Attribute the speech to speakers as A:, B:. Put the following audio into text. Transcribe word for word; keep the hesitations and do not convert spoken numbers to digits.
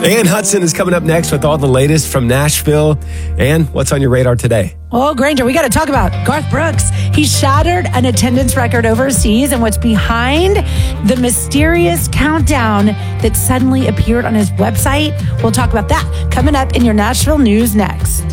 A: Ann Hudson is coming up next with all the latest from Nashville. Ann, what's on your radar today?
B: Oh, Granger, we got to talk about Garth Brooks. He shattered an attendance record overseas and what's behind the mysterious countdown that suddenly appeared on his website. We'll talk about that coming up in your Nashville news next.